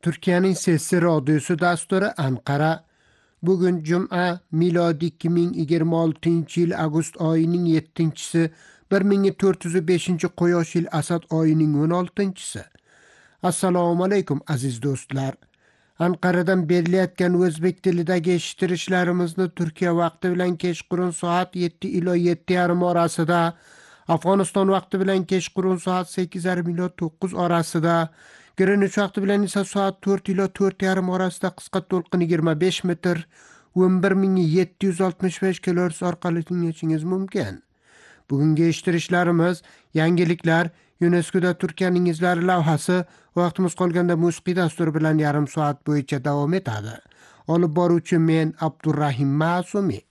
Türkiye'nin Sesi Radyosu dasturi Ankara. Bugün Cuma miladi 2026 yıl Ağustos ayının 7-si 1405 Qo'yosh yil Asad ayının 16-si. Assalomu alaykum aziz do'stlar. Ankara'dan berilayotgan o'zbek tilidagi eshittirishlarimizni Turkiya vaqti bilan kechqurun soat 7 ila 7:30 orasida, Afg'oniston vaqti bilan kechqurun soat 8:30 ila 9 orasida, Greenwich vaqti bilan esa soat 4 ila 4:30 orasida qisqa to'lqin 25 metr 11765 kHz orqali tinglashingiz mumkin. Bugungi eshittirishlarimiz, yangiliklar, UNESCO'da Turkiyaning izlari lavhasi, vaqtimiz qolganda musiqiy dastur bilan yarim soat bo'yicha davom etadi. Olib boruvchi men Abdurrahim Ma'sumi.